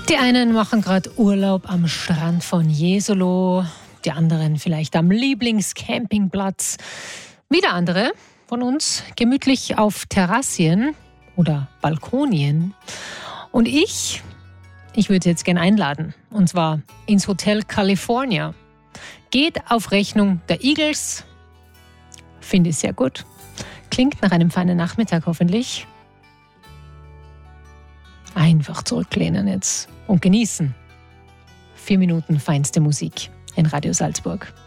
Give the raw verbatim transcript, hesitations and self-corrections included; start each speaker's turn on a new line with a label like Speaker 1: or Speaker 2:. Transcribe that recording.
Speaker 1: Die einen machen gerade Urlaub am Strand von Jesolo, die anderen vielleicht am Lieblingscampingplatz. Wieder andere von uns gemütlich auf Terrassien oder Balkonien. Und ich, ich würde jetzt gerne einladen, und zwar ins Hotel California. Geht auf Rechnung der Eagles. Finde ich sehr gut. Klingt nach einem feinen Nachmittag hoffentlich. Einfach zurücklehnen jetzt und genießen. Vier Minuten feinste Musik in Radio Salzburg.